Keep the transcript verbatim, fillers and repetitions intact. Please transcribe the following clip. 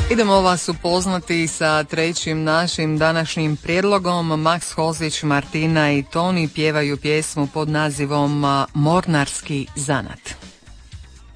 Idemo vas upoznati sa trećim našim današnjim prijedlogom. Maks Hozić, Martina i Toni pjevaju pjesmu pod nazivom Mornarski zanat.